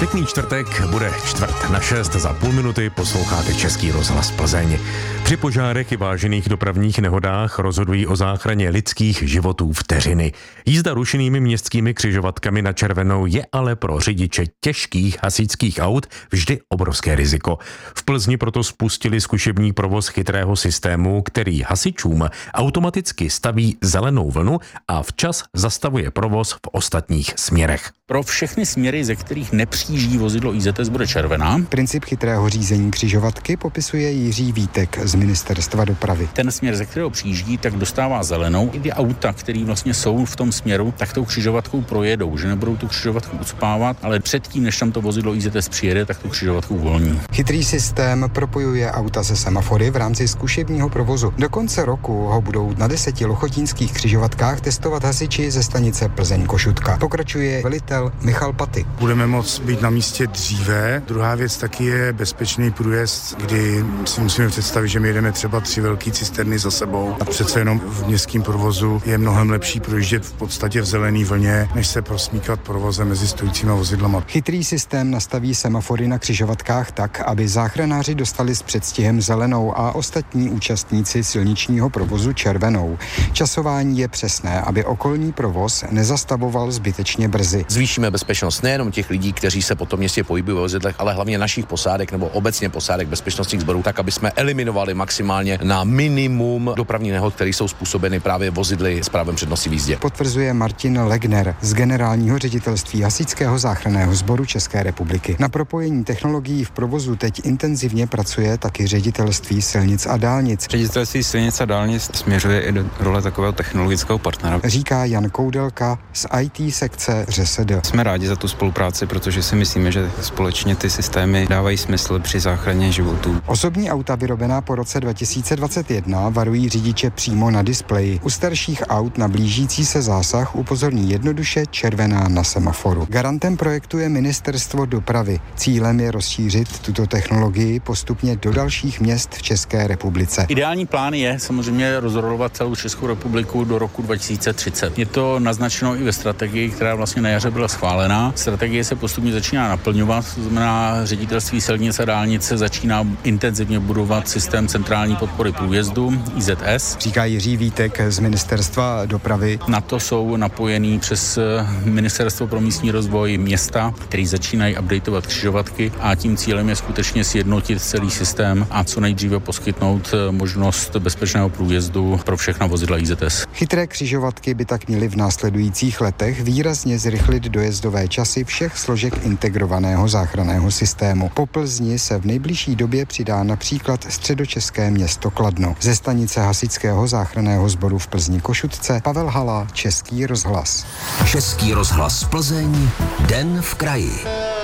Pěkný čtvrtek, bude 5:45, za půl minuty posloucháte Český rozhlas Plzeň. Při požárech i vážných dopravních nehodách rozhodují o záchraně lidských životů vteřiny. Jízda rušenými městskými křižovatkami na červenou je ale pro řidiče těžkých hasičských aut vždy obrovské riziko. V Plzni proto spustili zkušební provoz chytrého systému, který hasičům automaticky staví zelenou vlnu a včas zastavuje provoz v ostatních směrech. Pro všechny směry, ze kterých nepřijíždí vozidlo IZS, bude červená. Princip chytrého řízení křižovatky popisuje Jiří Vítek z Ministerstva dopravy. Ten směr, ze kterého přijíždí, tak dostává zelenou. I ty auta, které vlastně jsou v tom směru, tak tou křižovatkou projedou, že nebudou tu křižovatku ucpávat, ale předtím, než tam to vozidlo IZS přijede, tak tu křižovatku uvolní. Chytrý systém propojuje auta se semafory v rámci zkušebního provozu. Do konce roku ho budou na 10 lochotínských křižovatkách testovat hasiči ze stanice Plzeň-Košutka. Pokračuje velitel Michal Paty. Budeme moct být na místě dříve. Druhá věc taky je bezpečný průjezd, kdy si musíme představit, že my jedeme třeba 3 velké cisterny za sebou a přece jenom v městském provozu je mnohem lepší projíždět v podstatě v zelené vlně, než se prosmíkat provozem mezi stojícíma vozidlama. Chytrý systém nastaví semafory na křižovatkách tak, aby záchranáři dostali s předstihem zelenou a ostatní účastníci silničního provozu červenou. Časování je přesné, aby okolní provoz nezastavoval zbytečně brzy. Zvýšíme bezpečnost nejenom těch lidí, kteří se po tom městě pohybují ve vozidlech, ale hlavně našich posádek nebo obecně posádek bezpečnostních sborů, tak aby jsme eliminovali maximálně na minimum dopravní nehod, které jsou způsobeny právě vozidly s právem přednosti v jízdě. Potvrzuje Martin Legner z Generálního ředitelství Hasičského záchranného sboru České republiky. Na propojení technologií v provozu teď intenzivně pracuje taky Ředitelství silnic a dálnic. Ředitelství silnic a dálnic směřuje i do role takového technologického partnera. Říká Jan Koudelka z IT sekce ŘSD. Jsme rádi za tu spolupráci, protože si myslíme, že společně ty systémy dávají smysl při záchraně životů. Osobní auta vyrobená po roce 2021 varují řidiče přímo na displeji. U starších aut na blížící se zásah upozorní jednoduše červená na semaforu. Garantem projektu je Ministerstvo dopravy. Cílem je rozšířit tuto technologii postupně do dalších měst v České republice. Ideální plán je samozřejmě rozrolovat celou Českou republiku do roku 2030. Je to naznačeno i ve strategii, která vlastně na jaře byla schválená. Strategie se postupně začíná naplňovat, to znamená Ředitelství silnic a dálnice začíná intenzivně budovat systém centrální podpory průjezdu IZS. Říká Jiří Vítek z Ministerstva dopravy. Na to jsou napojený přes Ministerstvo pro místní rozvoj města, který začínají updateovat křižovatky a tím cílem je skutečně sjednotit celý systém a co nejdříve poskytnout možnost bezpečného průjezdu pro všechna vozidla IZS. Chytré křižovatky by tak měly v následujících letech výrazně zrychlit dojezdové časy všech složek integrovaného záchranného systému. Po Plzni se v nejbližší době přidá například středočeské město Kladno. Ze stanice Hasičského záchranného sboru v Plzni-Košutce Pavel Hala, Český rozhlas. Český rozhlas Plzeň, den v kraji.